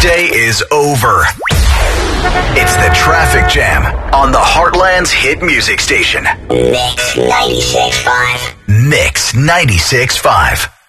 workday is over. It's the Traffic Jam on the Heartland's hit music station. Mix 96.5. Mix 96.5.